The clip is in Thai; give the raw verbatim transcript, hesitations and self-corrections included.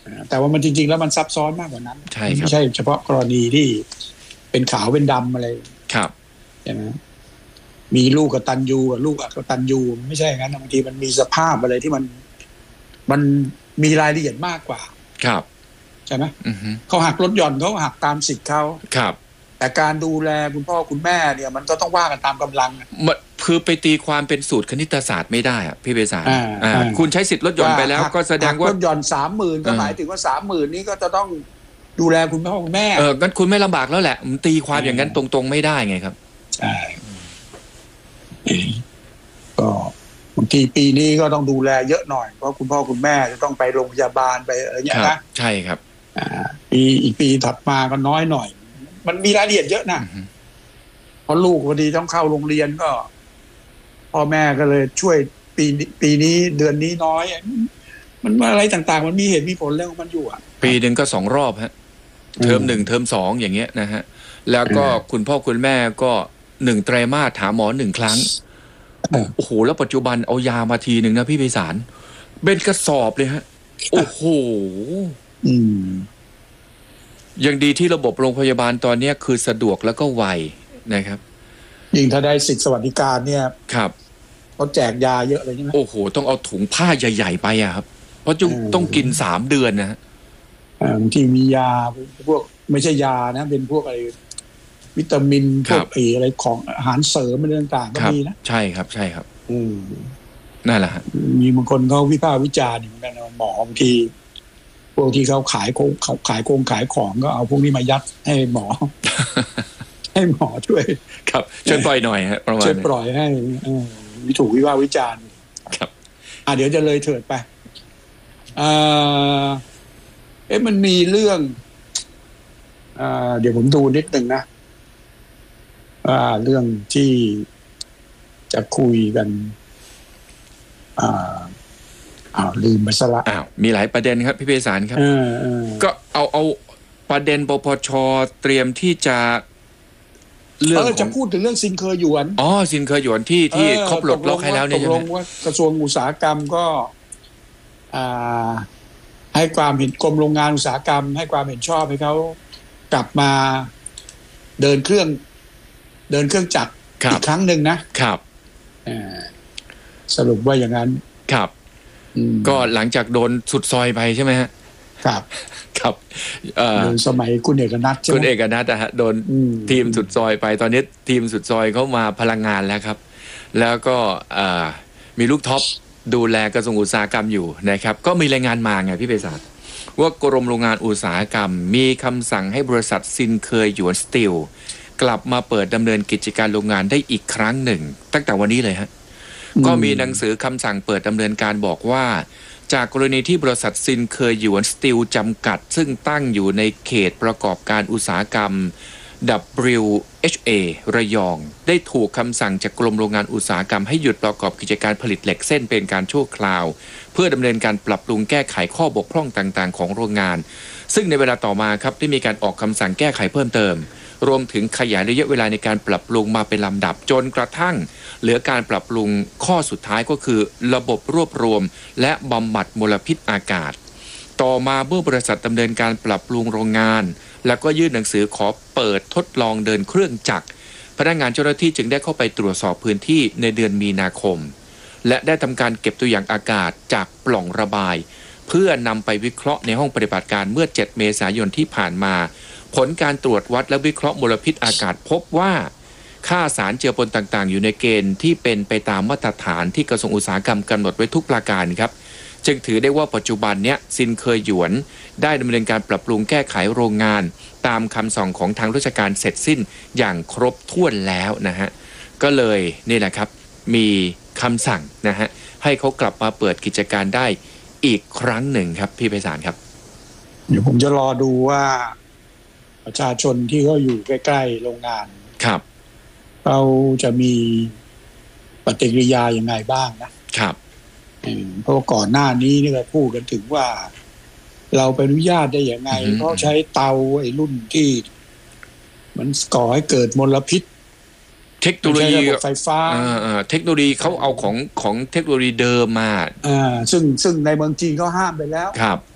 แต่ว่ามันจริงๆแล้วมันซับซ้อนมากกว่านั้นใช่ไม่ใช่เฉพาะกรณีที่เป็นขาวเป็นดำอะไรครับใช่ไหมมีลูกกตัญญูกับลูกอกตัญญูไม่ใช่งั้นบางทีมันมีสภาพอะไรที่มันมันมีรายละเอียดมากกว่าครับใช่ไหมเขาหักลดหย่อนเขาหักตามสิทธิ์เขาครับแต่การดูแลคุณพ่อคุณแม่เนี่ยมันก็ต้องว่ากันตามกำลังคือไปตีความเป็นสูตรคณิตศาสตร์ไม่ได้อะพี่เบสารคุณใช้สิทธิ์ลดหย่อนไปแล้วก็แสดงว่าลดหย่อนสามหมื่นก็หมายถึงว่าสามหมื่นนี้ก็จะต้องดูแลคุณพ่อคุณแม่เอองั้นคุณไม่ลำบากแล้วแหละตีความอย่างนั้นตรงๆไม่ได้ไงครับใช่ก็บางทีปีนี้ก็ต้องดูแลเยอะหน่อยเพราะคุณพ่อคุณแม่จะต้องไปโรงพยาบาลไปอะไรอย่างเงี้ยนะใช่ครับปีอีกปีถัดมาก็น้อยหน่อยมันมีรายละเอียดเยอะนะเพราะลูกพอดีต้องเข้าโรงเรียนก็พ่อแม่ก็เลยช่วยปีปีนี้เดือนนี้น้อยมันอะไรต่างๆมันมีเหตุมีผลเรื่องของมันอยู่อ่ะปีหนึ่งก็สองรอบฮะเทอมหนึ่งเทอมสองอย่างเงี้ยนะฮะแล้วก็คุณพ่อคุณแม่ก็หนึ่งไตรมาสถามหมอหนึ่งครั้งโอ้โหแล้วปัจจุบันเอายามาทีหนึ่งนะพี่ไพศาลเป็นกระสอบเลยฮะโอ้โหยังดีที่ระบบโรงพยาบาลตอนนี้คือสะดวกแล้วก็ไวนะครับยิ่งถ้าได้สิทธิสวัสดิการเนี่ยครับเขาแจกยาเยอะเลยใช่ไหมโอ้โหต้องเอาถุงผ้าใหญ่ๆไปอะครับเพราะจุต้องกินสามเดือนนะฮะที่มียาพวกไม่ใช่ยานะเป็นพวกอะไรวิตามินพวกอะไรของอาหารเสริมอะไรต่างๆก็มีนะใช่ครับใช่ครับอืมนั่นแหละฮะมีบางคนเขาวิพากษ์วิจารณ์เหมือนกันหมอบางทีพวกที่เขาขายโคงเขาขายโครงขายของก็เอาพวกนี้มายัดให้หมอ ให้หมอช่วยครับช่วยปล่อยหน่อยฮะประมาณช่วยปล่อยให้วิถูกวิพากษ์วิจารณ์ครับอ่ะเดี๋ยวจะเลยเถิดไปอ่าเอ๊ะมันมีเรื่องอ่าเดี๋ยวผมดูนิดหนึ่งนะอ่าเรื่องที่จะคุยกันอ่าอ้าวลืมไปซะละอ้าวมีหลายประเด็นครับพี่เภสัชครับก็เอาเอาประเด็นปปช.เตรียมที่จะเรื่องจะพูดถึงเรื่องซินเคอร์หยวนอ๋อซินเคอร์หยวนที่ที่เขาปลดล็อกให้แล้วเนี่ยใช่ไหมตกลงว่ากระทรวงอุตสาหกรรมก็อ่าให้ความเห็นกรมโรงงานอุตสาหกรรมให้ความเห็นชอบให้เขากลับมาเดินเครื่องเดินเครื่องจักรอีกครั้งหนึ่งนะครับสรุปว่าอย่างนั้นครับก็หลังจากโดนสุดซอยไปใช่ไหมฮะครับครับสมัยคุณเอกนัทใช่ไหมคุณเอกนัทนะฮะโดนทีมสุดซอยไปตอนนี้ทีมสุดซอยเขามาพลังงานแล้วครับแล้วก็มีลูกท็อปดูแลกระทรวงอุตสาหกรรมอยู่นะครับก็มีรายงานมาไงพี่เภสัชว่ากรมโรงงานอุตสาหกรรมมีคำสั่งให้บริษัทซินเคอร์หยวนสตีลกลับมาเปิดดำเนินกิจการโรงงานได้อีกครั้งหนึ่งตั้งแต่วันนี้เลยฮะก็มีหนังสือคำสั่งเปิดดำเนินการบอกว่าจากกรณีที่บริษัทซินเคอร์หยวนสตีลจำกัดซึ่งตั้งอยู่ในเขตประกอบการอุตสาหกรรม ดับเบิลยู เอช เอ ระยองได้ถูกคำสั่งจากกรมโรงงานอุตสาหกรรมให้หยุดประกอบกิจการผลิตเหล็กเส้นเป็นการชั่วคราวเพื่อดำเนินการปรับปรุงแก้ไขข้อบกพร่องต่างๆของโรงงานซึ่งในเวลาต่อมาครับได้มีการออกคำสั่งแก้ไขเพิ่มเติมรวมถึงขยายระยะเวลาในการปรับปรุงมาเป็นลำดับจนกระทั่งเหลือการปรับปรุงข้อสุดท้ายก็คือระบบรวบรวมและบำบัดมลพิษอากาศต่อมาเมื่อบริษัทดำเนินการปรับปรุงโรงงานแล้วก็ยื่นหนังสือขอเปิดทดลองเดินเครื่องจักรพนักงานเจ้าหน้าที่จึงได้เข้าไปตรวจสอบพื้นที่ในเดือนมีนาคมและได้ทำการเก็บตัวอย่างอากาศจากปล่องระบายเพื่อนำไปวิเคราะห์ในห้องปฏิบัติการเมื่อเจ็ดเมษายนที่ผ่านมาผลการตรวจวัดและวิเคราะห์มลพิษอากาศพบว่าค่าสารเจือปนต่างๆอยู่ในเกณฑ์ที่เป็นไปตามมาตรฐานที่กระทรวงอุตสาหกรรมกำหนดไว้ทุกประการครับจึงถือได้ว่าปัจจุบันเนี้ยซินเคอร์หยวนได้ดำเนินการปรับปรุงแก้ไขโรงงานตามคำสั่งของทางราชการเสร็จสิ้นอย่างครบถ้วนแล้วนะฮะก็เลยนี่แหละครับมีคำสั่งนะฮะให้เขากลับมาเปิดกิจการได้อีกครั้งหนึ่งครับพี่ไพศาลครับเดี๋ยวผมจะรอดูว่าประชาชนที่เขาอยู่ใกล้ๆโรงงานครับเขาจะมีปฏิกิริยายังไงบ้างนะครับเพราะก่อนหน้านี้นี่ก็พูดกันถึงว่าเราไปอนุญาตได้ยังไงเพราะใช้เตาไอ้รุ่นที่มันก่อให้เกิดมลพิษเทคโนโลยีไฟฟ้าเทคโนโลยีเขาเอาของของเทคโนโลยีเดิมมาอ่าซึ่งซึ่งในเมืองจีนเขาห้ามไปแล้วครับ